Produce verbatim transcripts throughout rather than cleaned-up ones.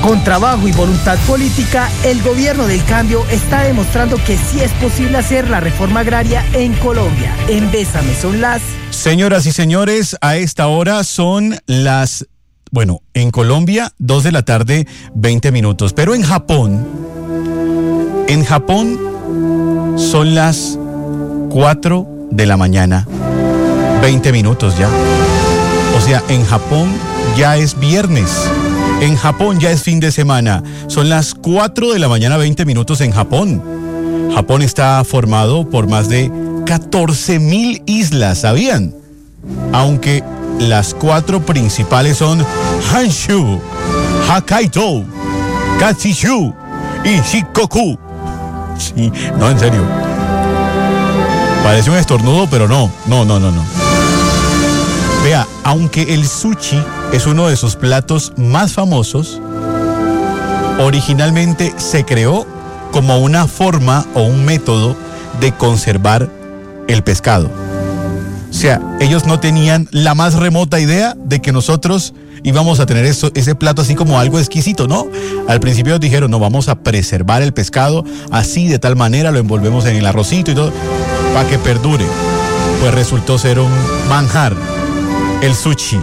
Con trabajo y voluntad política, el gobierno del cambio está demostrando que sí es posible hacer la reforma agraria en Colombia. En Bésame son las... Señoras y señores, a esta hora son las... Bueno, en Colombia, dos de la tarde, veinte minutos. Pero en Japón, en Japón son las cuatro de la mañana, veinte minutos ya. O sea, en Japón ya es viernes. En Japón ya es fin de semana. Son las cuatro de la mañana, veinte minutos en Japón. Japón está formado por más de catorce mil islas, ¿sabían? Aunque las cuatro principales son Honshu, Hokkaido, Kyushu y Shikoku. Sí, no, en serio. Parece un estornudo, pero no, no, no, no, no. Vea, aunque el sushi es uno de sus platos más famosos, originalmente se creó como una forma o un método de conservar el pescado. O sea, ellos no tenían la más remota idea de que nosotros íbamos a tener eso, ese plato así como algo exquisito, ¿no? Al principio dijeron, no, vamos a preservar el pescado así, de tal manera, lo envolvemos en el arrocito y todo, para que perdure. Pues resultó ser un manjar, el sushi.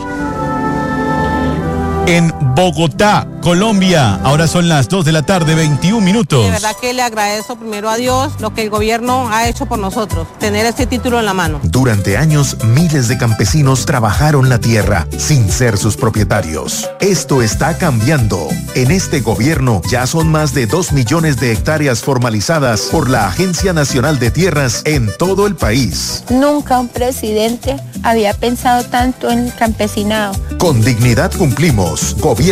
En Bogotá, Colombia, ahora son las dos de la tarde, veintiún minutos. De verdad que le agradezco primero a Dios lo que el gobierno ha hecho por nosotros, tener este título en la mano. Durante años, miles de campesinos trabajaron la tierra sin ser sus propietarios. Esto está cambiando. En este gobierno ya son más de dos millones de hectáreas formalizadas por la Agencia Nacional de Tierras en todo el país. Nunca un presidente había pensado tanto en el campesinado. Con dignidad cumplimos. Gobierno